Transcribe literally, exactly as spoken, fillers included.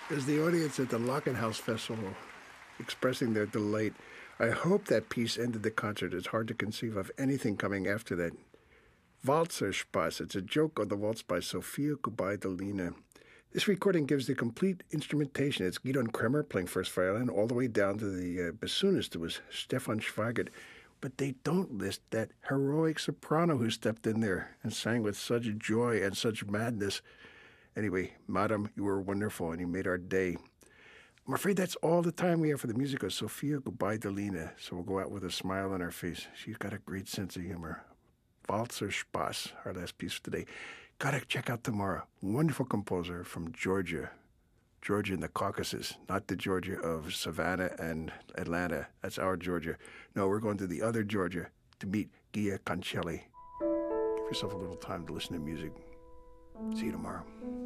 As the audience at the Lockenhaus Festival expressing their delight, I hope that piece ended the concert. It's hard to conceive of anything coming after that. Walzer Spaß. It's a joke on the waltz by Sophia Kubaidalina. This recording gives the complete instrumentation. It's Gidon Kremer playing first violin all the way down to the uh, bassoonist, who was Stefan Schweigert. But they don't list that heroic soprano who stepped in there and sang with such joy and such madness. Anyway, Madam, you were wonderful and you made our day. I'm afraid that's all the time we have for the music of Sophia Kubaidalina, so we'll go out with a smile on our face. She's got a great sense of humor. Walzer Spaß, our last piece for today. Gotta check out tomorrow. Wonderful composer from Georgia. Georgia in the Caucasus, not the Georgia of Savannah and Atlanta. That's our Georgia. No, we're going to the other Georgia to meet Gia Cancelli. Give yourself a little time to listen to music. See you tomorrow.